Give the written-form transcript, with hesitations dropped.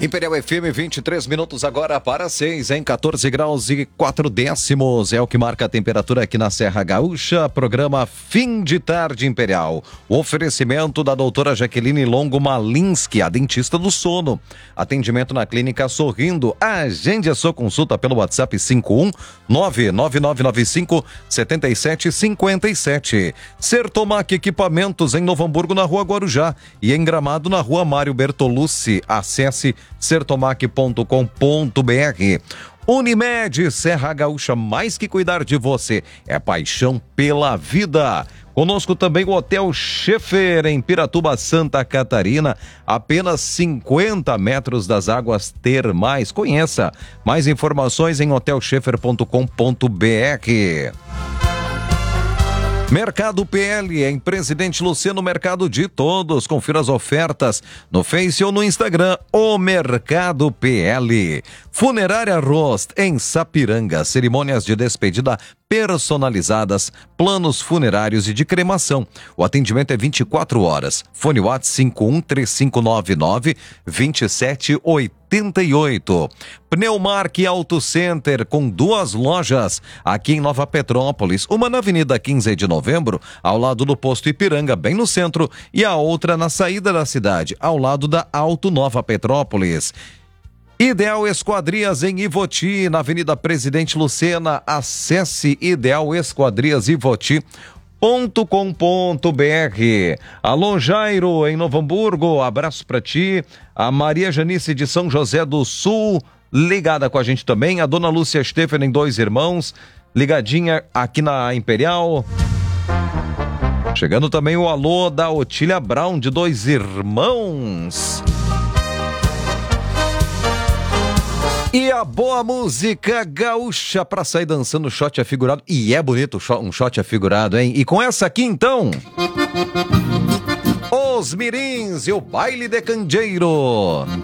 Imperial FM, 23 minutos agora para 6, em 14 graus e 4 décimos. É o que marca a temperatura aqui na Serra Gaúcha. Programa Fim de Tarde Imperial. O oferecimento da doutora Jaqueline Longo Malinski, a dentista do sono. Atendimento na clínica Sorrindo. Agende a sua consulta pelo WhatsApp 51 99995 7757. Sertomac Equipamentos em Novo Hamburgo, na Rua Guarujá, e em Gramado, na Rua Mário Bertolucci. Acesse sertomac.com.br. Unimed Serra Gaúcha, mais que cuidar de você, é paixão pela vida. Conosco também o Hotel Scheffer, em Piratuba, Santa Catarina, apenas 50 metros das águas termais. Conheça mais informações em hotelscheffer.com.br. Mercado PL, em Presidente Luciano, mercado de todos. Confira as ofertas no Face ou no Instagram, o Mercado PL. Funerária Rost, em Sapiranga, cerimônias de despedida personalizadas, planos funerários e de cremação. O atendimento é 24 horas. Fone WhatsApp 5135952788. Pneumark Auto Center, com 2 lojas aqui em Nova Petrópolis. Uma na Avenida 15 de Novembro, ao lado do Posto Ipiranga, bem no centro, e a outra na saída da cidade, ao lado da Auto Nova Petrópolis. Ideal Esquadrias em Ivoti, na Avenida Presidente Lucena. Acesse idealesquadriasivoti.com.br. Alô, Jairo, em Novo Hamburgo, abraço pra ti. A Maria Janice de São José do Sul, ligada com a gente também. A Dona Lúcia Steffen, em Dois Irmãos, ligadinha aqui na Imperial. Chegando também o alô da Otília Brown, de Dois Irmãos. E a boa música gaúcha pra sair dançando shot afigurado. E é bonito um shot afigurado, hein? E com essa aqui, então, Os Mirins e o Baile de Candeeiro.